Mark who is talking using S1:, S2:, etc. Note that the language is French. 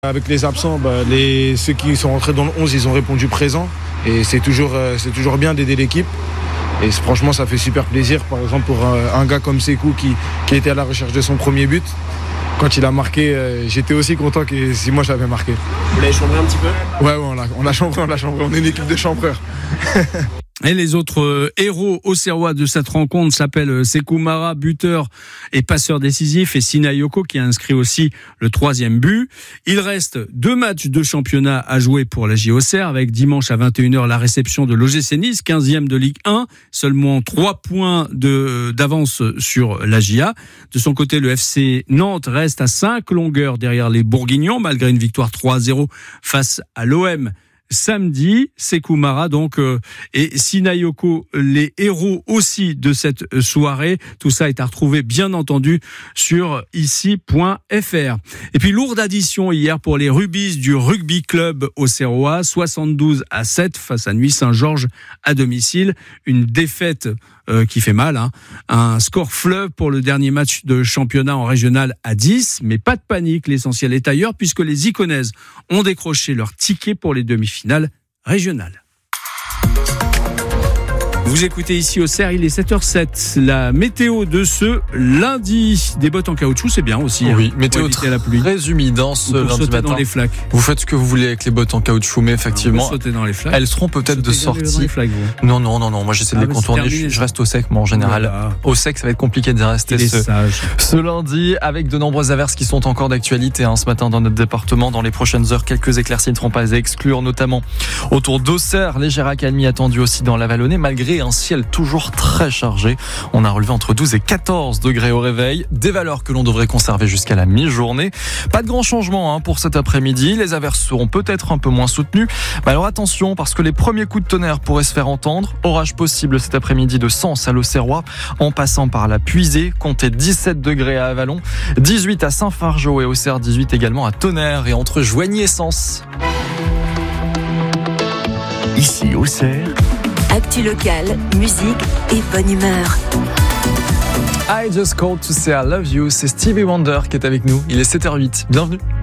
S1: Avec les absents, ceux qui sont rentrés dans le 11, ils ont répondu présent. Et c'est toujours bien d'aider l'équipe. Et franchement, ça fait super plaisir. Par exemple, pour un gars comme Sekou qui était à la recherche de son premier but. Quand il a marqué, j'étais aussi content que si moi j'avais marqué.
S2: Vous l'avez chambré un petit peu ?
S1: Ouais, on l'a chambré. On est une équipe de chambreurs.
S3: Et les autres héros auxerrois de cette rencontre s'appellent Sekou Mara, buteur et passeur décisif, et Sinayoko qui a inscrit aussi le 3e but. Il reste 2 matchs de championnat à jouer pour la Auxerre, avec dimanche à 21h la réception de l'OGC Nice, 15e de Ligue 1, seulement 3 points d'avance sur la GIA. De son côté, le FC Nantes reste à 5 longueurs derrière les Bourguignons, malgré une victoire 3-0 face à l'OM. Samedi, Sekou Mara et Sinayoko, les héros aussi de cette soirée. Tout ça est à retrouver bien entendu sur ici.fr. Et puis lourde addition hier pour les Rubis du rugby club auxerrois, 72-7 face à Nuits Saint-Georges à domicile. Une défaite qui fait mal, un score fleuve pour le dernier match de championnat en régional à 10, mais pas de panique, l'essentiel est ailleurs puisque les Iconaises ont décroché leur ticket pour les demi-finales régionales. Vous écoutez ici Auxerre, il est 7h07. La météo de ce lundi. Des bottes en caoutchouc, c'est bien aussi.
S4: Oui, météo très humide ce lundi matin.
S3: Dans les flaques.
S4: Vous faites ce que vous voulez avec les bottes en caoutchouc, mais effectivement,
S3: sauter dans les flaques.
S4: Elles seront peut-être de sortie. Non, moi j'essaie de les contourner. Je reste au sec, moi en général. Voilà. Au sec, ça va être compliqué de rester ce lundi, avec de nombreuses averses qui sont encore d'actualité ce matin dans notre département. Dans les prochaines heures, quelques éclaircies ne seront pas à exclure, notamment autour d'Auxerre. Légère accalmie attendue aussi dans la Vallonnée, malgré un ciel toujours très chargé. On a relevé entre 12 et 14 degrés au réveil, des valeurs que l'on devrait conserver jusqu'à la mi-journée. Pas de grand changement pour cet après-midi. Les averses seront peut-être un peu moins soutenues. Mais alors attention, parce que les premiers coups de tonnerre pourraient se faire entendre. Orage possible cet après-midi de Sens à l'Auxerrois, en passant par la Puisée. Comptez 17 degrés à Avallon, 18 à Saint-Fargeau et Auxerre, 18 également à Tonnerre et entre Joigny et Sens.
S5: Ici Auxerre.
S6: Actu locale, musique et bonne humeur.
S4: I just called to say I love you. C'est Stevie Wonder qui est avec nous. Il est 7h08. Bienvenue.